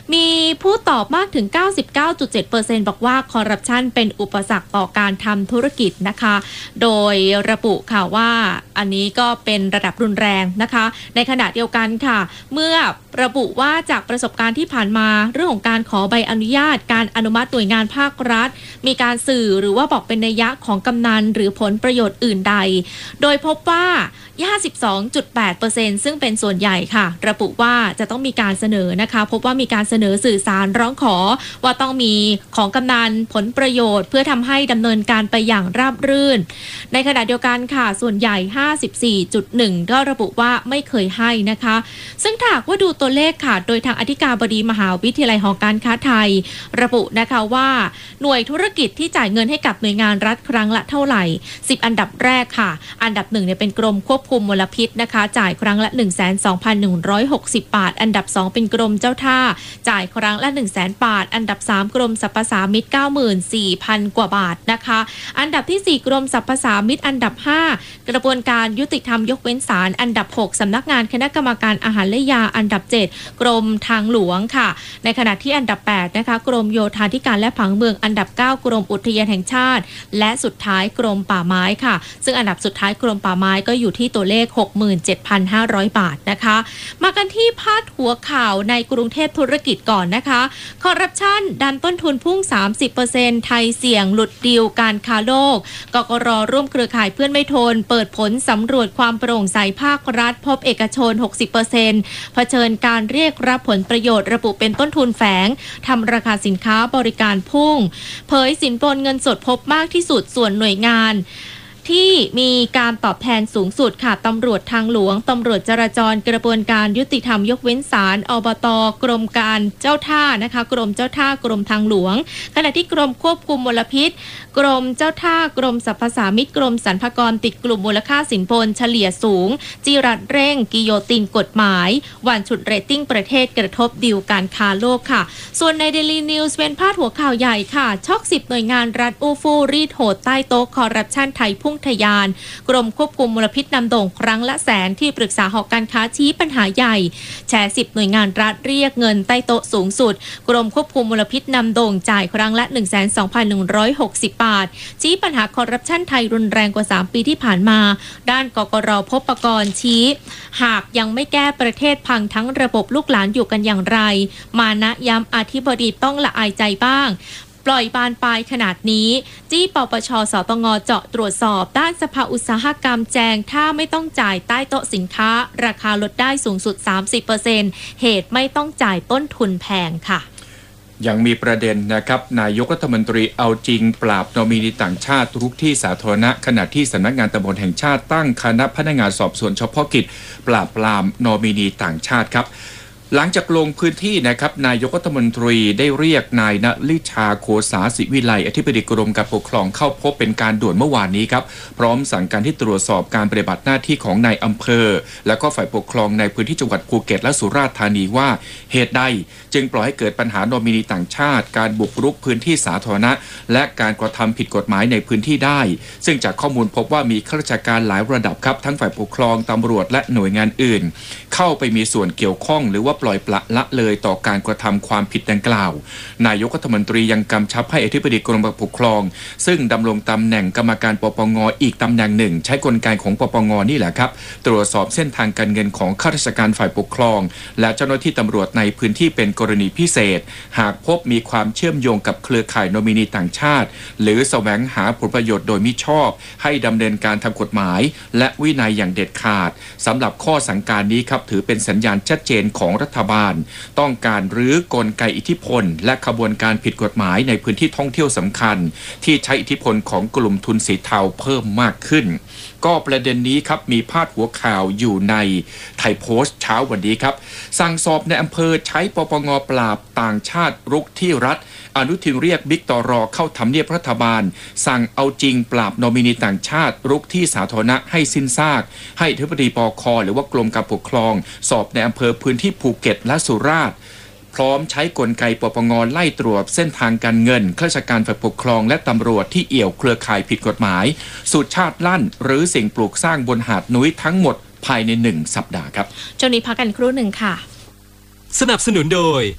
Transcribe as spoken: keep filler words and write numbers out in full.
มีผู้ตอบมากถึง เก้าสิบเก้าจุดเจ็ดเปอร์เซ็นต์ บอกว่าคอร์รัปชันเป็นอุปสรรคต่อการทำธุรกิจนะคะโดยระบุค่ะว่าอันนี้ก็เป็นระดับรุนแรงนะคะในขณะเดียวกันค่ะเมื่อระบุว่าจากประสบการณ์ที่ผ่านมาเรื่องของการขอใบอนุญาตการอนุมัติหน่วยงานภาครัฐมีการสื่อหรือว่าบอกเป็นนัยยะของกำนันหรือผลประโยชน์อื่นใดโดยพบว่า ห้าสิบสองจุดแปดเปอร์เซ็นต์ ซึ่งเป็นส่วนใหญ่ค่ะระบุว่าจะต้องมีการเสนอนะคะพบว่ามีการเสนอสื่อสารร้องขอว่าต้องมีของกำนันผลประโยชน์เพื่อทำให้ดำเนินการไปอย่างราบรื่นในขณะเดียวกันค่ะส่วนใหญ่ ห้าสิบสี่จุดหนึ่ง ก็ระบุว่าไม่เคยให้นะคะซึ่งถ้าหากว่าดูตัวเลขค่ะโดยทางอธิการบดีมหาวิทยาลัยหอการค้าไทยระบุนะคะว่าหน่วยธุรกิจที่จ่ายเงินให้กับหน่วยงานรัฐครั้งละเท่าไหร่สิบอันดับแรกค่ะอันดับหนึ่งเนี่ยเป็นกรมควบคุมมลพิษนะคะจ่ายครั้งละ หนึ่งแสนสองพันหนึ่งร้อยหกสิบ บาทอันดับสองเป็นกรมเจ้าท่าจ่ายครั้งละ หนึ่งแสน บาทอันดับสามกรมสรรพสามิต เก้าหมื่นสี่พัน กว่าบาทนะคะอันดับที่สี่กรมสรรพสามิตอันดับห้ากระบวนการยุติธรรมยกเว้นศาลอันดับหกสำนักงานคณะกรรมการอาหารและยาอันดับเจ็ดกรมทางหลวงค่ะในขณะที่อันดับแปดนะคะกรมโยธาธิการและผังเมืองอันดับเก้ากรมอุทยานแห่งชาติและสุดท้ายกรมป่าไม้ค่ะซึ่งอันดับสุดท้ายกรมป่าไม้ก็อยู่ที่ตัวเลข หกหมื่นเจ็ดพันห้าร้อย บาทนะคะมากันที่พาดหัวข่าวในกรุงเทพธุรกิจก่อนนะคะคอร์รัปชันดันต้นทุนพุ่ง สามสิบเปอร์เซ็นต์ ไทยเสี่ยงหลุดดีลการค้าโลกกกร.ร่วมเครือข่ายเพื่อนไม่ทนเปิดผลสำรวจความโปร่งใสภาครัฐพบเอกชน หกสิบเปอร์เซ็นต์ เผชิญการเรียกรับผลประโยชน์ระบุเป็นต้นทุนแฝงทำราคาสินค้าบริการพุ่งเผยสินบนเงินสดพบมากที่สุดส่วนหน่วยงานที่มีการตอบแทนสูงสุดค่ะตำรวจทางหลวงตำรวจจราจรกระบวนการยุติธรรมยกเว้นศาลอบต.กรมการเจ้าท่านะคะกรมเจ้าท่ากรมทางหลวงขณะที่กรมควบคุมมลพิษกรมเจ้าท่ากรมสรรพสามิตกรมสรรพากรติดกลุ่มมูลค่าสินบนเฉลี่ยสูงจีรัดเร่งกิโยตินกฎหมายวันฉุดเรตติ้งประเทศกระทบดีลการค้าโลกค่ะส่วนใน Daily News เป็นพาดหัวข่าวใหญ่ค่ะช็อกสิบหน่วยงานรัฐอู้ฟู่รีดโหดใต้โต๊ะคอร์รัปชันไทยพุ่งทะยานกรมควบคุมมลพิษนำโด่งครั้งละแสนที่ปรึกษาหอการค้าชี้ปัญหาใหญ่แชร์สิบหน่วยงานรัฐเรียกเงินใต้โต๊ะสูงสุดกรมควบคุมมลพิษนำโด่งจ่ายครั้งละ หนึ่งแสนสองพันหนึ่งร้อยหกสิบ บาทชี้ปัญหาคอร์รัปชันไทยรุนแรงกว่าสามปีที่ผ่านมาด้านกกร.พบกรชี้หากยังไม่แก้ประเทศพังทั้งระบบลูกหลานอยู่กันอย่างไรมานะย้ำอธิบดีต้องละอายใจบ้างปล่อยบานปลายขนาดนี้จี้ปปช.สตง.เจาะตรวจสอบด้านสภาอุตสาหกรรมแจงถ้าไม่ต้องจ่ายใต้โต๊ะสินค้าราคาลดได้สูงสุด สามสิบเปอร์เซ็นต์ เหตุไม่ต้องจ่ายต้นทุนแพงค่ะยังมีประเด็นนะครับนายกรัฐมนตรีเอาจริงปราบนอมินีต่างชาติทุกที่สาธารณะขณะที่สำนักงานตำรวจแห่งชาติตั้งคณะพนักงานสอบสวนเฉพาะกิจปราบปรามนอมินีต่างชาติครับหลังจากลงพื้นที่นะครับนายกรัฐมนตรีได้เรียกนายณฤชาโคสาศิวิไลอธิบดีกรมการปกครองเข้าพบเป็นการด่วนเมื่อวานนี้ครับพร้อมสั่งการที่ตรวจสอบการปฏิบัติหน้าที่ของนายอำเภอและก็ฝ่ายปกครองในพื้นที่จังหวัดภูเก็ตและสุราษฎร์ธานีว่าเหตุใดจึงปล่อยให้เกิดปัญหานอมินีต่างชาติการบุกรุกพื้นที่สาธารณะและการกระทำผิดกฎหมายในพื้นที่ได้ซึ่งจากข้อมูลพบว่ามีข้าราชการหลายระดับครับทั้งฝ่ายปกครองตำรวจและหน่วยงานอื่นเข้าไปมีส่วนเกี่ยวข้องหรือว่าปล่อยปละละเลยต่อการกระทำความผิดดังกล่าวนายกรัฐมนตรียังกำชับให้อธิบดีกรมการปกครองซึ่งดำรงตำแหน่งกรรมการปปงอีกตำแหน่งหนึ่งใช้กลไกของปปงนี่แหละครับตรวจสอบเส้นทางการเงินของข้าราชการฝ่ายปกครองและเจ้าหน้าที่ตำรวจในพื้นที่เป็นกรณีพิเศษหากพบมีความเชื่อมโยงกับเครือข่ายนอมินีต่างชาติหรือแสวงหาผลประโยชน์โดยมิชอบให้ดำเนินการทางกฎหมายและวินัยอย่างเด็ดขาดสำหรับข้อสั่งการนี้ครับถือเป็นสัญญาณชัดเจนของรัฐบาลต้องการรื้อกลไกอิทธิพลและขบวนการผิดกฎหมายในพื้นที่ท่องเที่ยวสำคัญที่ใช้อิทธิพลของกลุ่มทุนสีเทาเพิ่มมากขึ้นก็ประเด็นนี้ครับมีพาดหัวข่าวอยู่ในไทยโพสต์เช้าวันนี้ครับสั่งสอบในอำเภอใช้ปปงปราบต่างชาติรุกที่รัฐอนุทินเรียกบิ๊กตรเข้าทำเนียบรัฐบาลสั่งเอาจริงปราบนอมินีต่างชาติรุกที่สาธารณะให้สิ้นซากให้อธิบดีปค.หรือว่ากรมการปกครองสอบในอำเภอพื้นที่ภูเก็ตและสุราษฎร์พร้อมใช้กลไกปปงไล่ตรวจเส้นทางการเงินข้าราชการฝ่ายปกครองและตำรวจที่เอี่ยวเครือข่ายผิดกฎหมายสุดชาติลั่นหรือสิ่งปลูกสร้างบนหาดนุ้ยทั้งหมดภายในหนึ่งสัปดาห์ครับช่วงนี้พักกันครู่หนึ่งค่ะสนับสนุนโดย